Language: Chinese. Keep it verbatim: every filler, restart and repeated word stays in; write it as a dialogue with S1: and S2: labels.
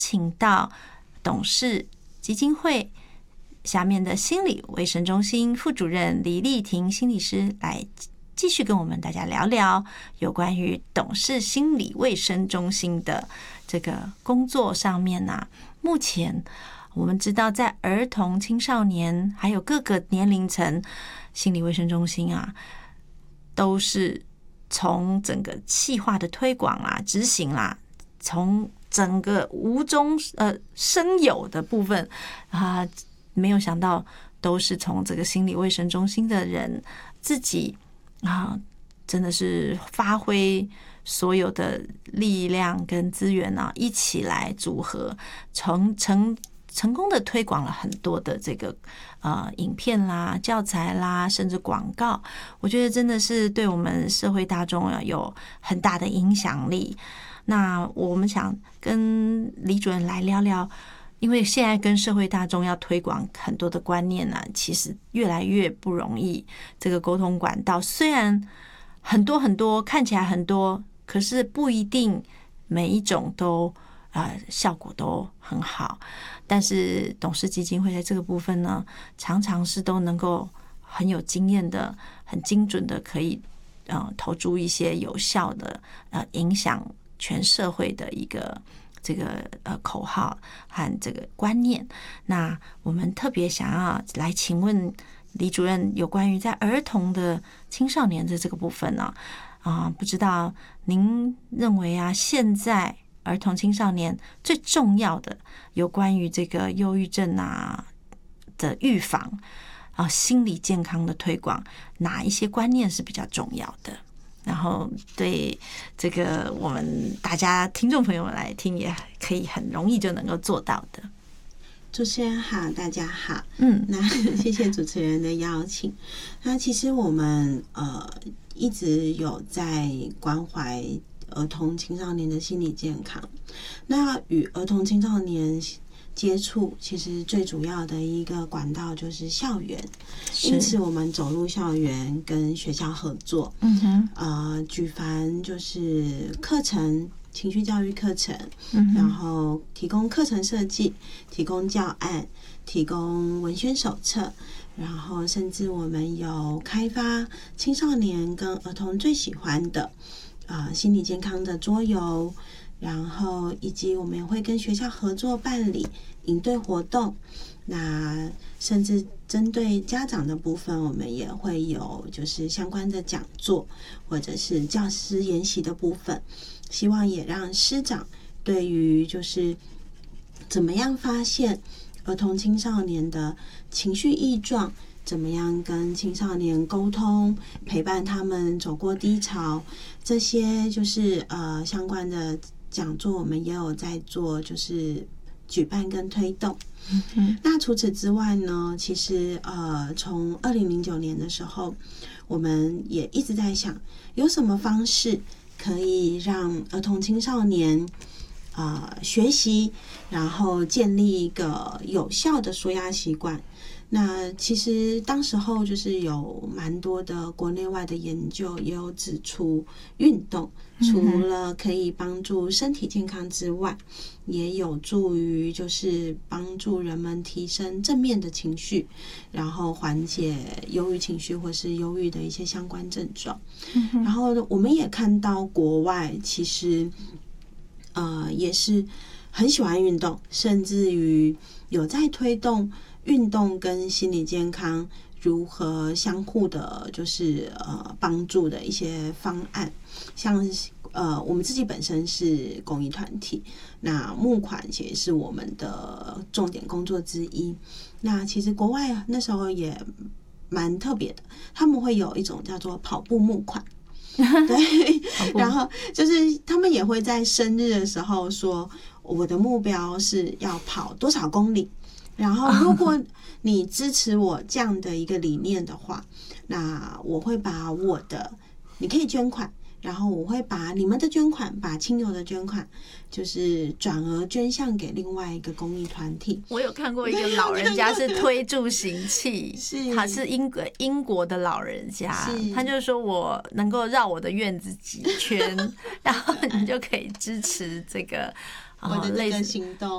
S1: 请到董事基金会下面的心理卫生中心副主任李丽婷心理师来继续跟我们大家聊聊有关于董事心理卫生中心的这个工作上面啊。目前我们知道，在儿童、青少年还有各个年龄层，心理卫生中心啊，都是从整个企划的推广啦、执行啦，从整个无中呃生有的部分啊，没有想到都是从这个心理卫生中心的人自己啊，真的是发挥所有的力量跟资源啊，一起来组合，成成成功的推广了很多的这个呃影片啦、教材啦，甚至广告。我觉得真的是对我们社会大众有很大的影响力。那我们想跟李主任来聊聊，因为现在跟社会大众要推广很多的观念呢、啊，其实越来越不容易。这个沟通管道虽然很多很多，看起来很多，可是不一定每一种都呃效果都很好。但是董事基金会在这个部分呢，常常是都能够很有经验的、很精准的，可以呃投注一些有效的呃影响全社会的一个这个呃口号和这个观念。那我们特别想要来请问李主任，有关于在儿童的青少年的这个部分呢、啊，啊，不知道您认为啊，现在儿童青少年最重要的有关于这个忧郁症啊的预防啊，心理健康的推广，哪一些观念是比较重要的？然后对这个我们大家听众朋友们来听，也可以很容易就能够做到的。
S2: 主持人好，大家好。
S1: 嗯，
S2: 那谢谢主持人的邀请。那其实我们呃一直有在关怀儿童青少年的心理健康。那与儿童青少年接触，其实最主要的一个管道就是校园，因此我们走入校园跟学校合作，
S1: 嗯哼，
S2: 呃，举凡就是课程。情绪教育课程，
S1: 嗯，
S2: 然后提供课程设计，提供教案，提供文宣手册，然后甚至我们有开发青少年跟儿童最喜欢的呃心理健康的桌游，然后以及我们也会跟学校合作办理营队活动。那甚至针对家长的部分，我们也会有就是相关的讲座，或者是教师研习的部分，希望也让师长对于就是怎么样发现儿童青少年的情绪异状，怎么样跟青少年沟通，陪伴他们走过低潮，这些就是呃相关的讲座，我们也有在做，就是举办跟推动。
S1: 嗯，
S2: 那除此之外呢，其实呃，从二零零九年的时候，我们也一直在想，有什么方式可以让儿童青少年呃学习，然后建立一个有效的舒压习惯。那其实当时候就是有蛮多的国内外的研究也有指出，运动除了可以帮助身体健康之外，也有助于就是帮助人们提升正面的情绪，然后缓解忧郁情绪或是忧郁的一些相关症状。然后我们也看到国外其实呃也是很喜欢运动，甚至于有在推动运动跟心理健康如何相互的，就是呃帮助的一些方案，像呃我们自己本身是公益团体，那募款也是我们的重点工作之一。那其实国外那时候也蛮特别的，他们会有一种叫做跑步募款。对，然后就是他们也会在生日的时候说，我的目标是要跑多少公里。然后如果你支持我这样的一个理念的话，那我会把我的，你可以捐款，然后我会把你们的捐款，把亲友的捐款，就是转而捐向给另外一个公益团体。
S1: 我有看过一个老人家是推助行器，是他是英国英国的老人家，他就说我能够绕我的院子几圈，然后你就可以支持这个。
S2: 我的这个行动，